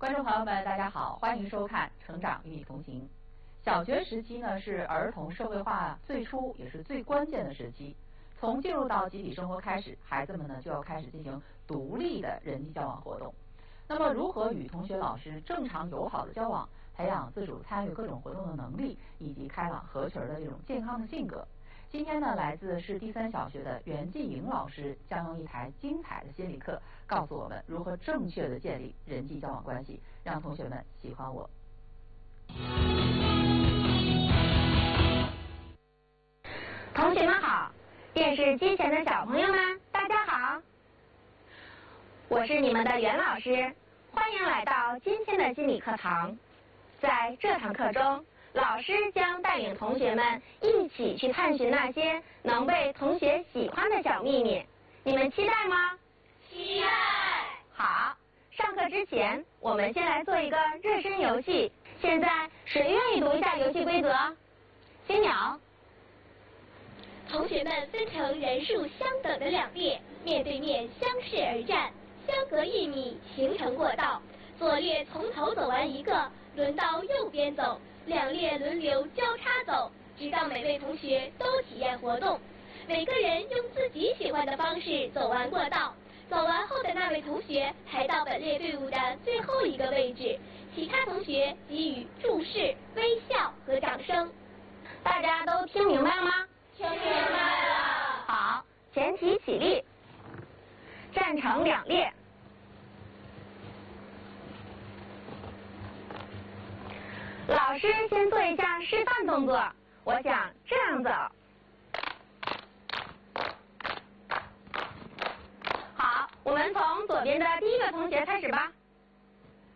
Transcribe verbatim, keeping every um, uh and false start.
观众朋友们，大家好，欢迎收看《成长与你同行》。小学时期呢，是儿童社会化最初也是最关键的时期。从进入到集体生活开始，孩子们呢就要开始进行独立的人际交往活动。那么，如何与同学、老师正常友好的交往，培养自主参与各种活动的能力，以及开朗合群的这种健康的性格？今天呢，来自市第三小学的袁继颖老师将用一台精彩的心理课，告诉我们如何正确的建立人际交往关系，让同学们喜欢我。 同学们好，电视机前的小朋友们，大家好，我是你们的袁老师，欢迎来到今天的心理课堂。在这堂课中，老师将带领同学们一起去探寻那些能被同学喜欢的小秘密，你们期待吗？ 期待。 好，上课之前，我们先来做一个热身游戏。现在谁愿意读一下游戏规则？金鸟。 同学们分成人数相等的两列，面对面相视而战，相隔一米形成过道。左列从头走完一个，轮到右边走，两列轮流交叉走，直到每位同学都体验活动。每个人用自己喜欢的方式走完过道，走完后的那位同学排到本列队伍的最后一个位置，其他同学给予注视、微笑和掌声。 大家都听明白了吗？ 听明白了。 好，前提起立，站成两列。老师先做一下示范动作，我想这样走。好，我们从左边的第一个同学开始吧。